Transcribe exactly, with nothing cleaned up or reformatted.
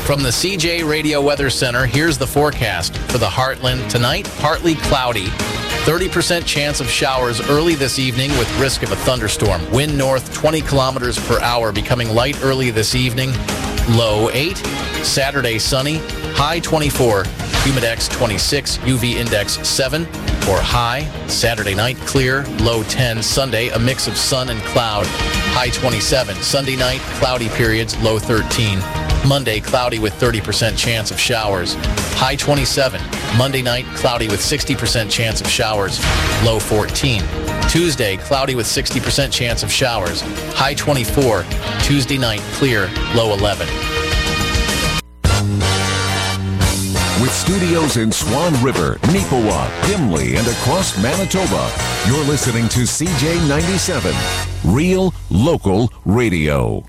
From the C J Radio Weather Center, here's the forecast for the Heartland. Tonight, partly cloudy. thirty percent chance of showers early this evening with risk of a thunderstorm. Wind north twenty kilometers per hour, becoming light early this evening. Low eight. Saturday, sunny. High twenty-four. Humidex twenty-six. U V index seven. Or high. Saturday night, clear. Low ten. Sunday, a mix of sun and cloud. High twenty-seven. Sunday night, cloudy periods. Low thirteen. Monday, cloudy with thirty percent chance of showers. High twenty-seven. Monday night, cloudy with sixty percent chance of showers. Low fourteen. Tuesday, cloudy with sixty percent chance of showers. High twenty-four. Tuesday night, clear. Low eleven. With studios in Swan River, Neepawa, Gimli, and across Manitoba, you're listening to C J ninety-seven, Real Local Radio.